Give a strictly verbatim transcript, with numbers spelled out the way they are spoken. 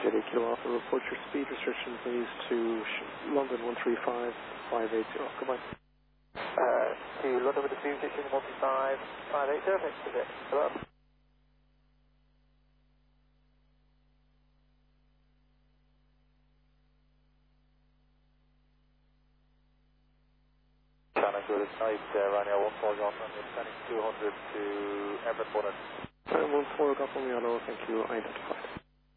City, Kilo Alpha, report your speed restriction please to London one three five five eight zero. Goodbye. Uh, to London with the speed restriction one three five five eight zero, thanks for it. Hello? China good night, uh, Ryanair one four Golf, I'm sending two hundred to Everett Bonnet. one four Golf Romeo, thank you, identified.